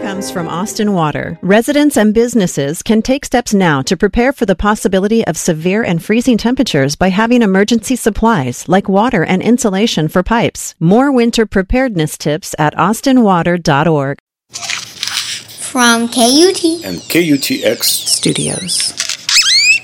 comes from Austin Water. Residents and businesses can take steps now to prepare for the possibility of severe and freezing temperatures by having emergency supplies like water and insulation for pipes. More winter preparedness tips at austinwater.org. From KUT and KUTX Studios.